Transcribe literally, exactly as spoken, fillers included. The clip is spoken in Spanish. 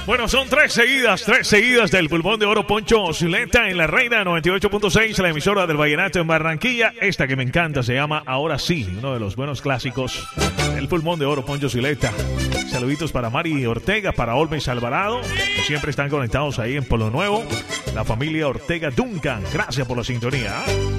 Bueno, son tres seguidas, tres seguidas del Pulmón de Oro Poncho Zuleta en La Reina noventa y ocho punto seis, la emisora del Vallenato en Barranquilla. Esta que me encanta se llama Ahora Sí, uno de los buenos clásicos del Pulmón de Oro Poncho Zuleta. Saluditos para Mari Ortega, para Olmes Alvarado, que siempre están conectados ahí en Polo Nuevo. La familia Ortega Duncan, gracias por la sintonía.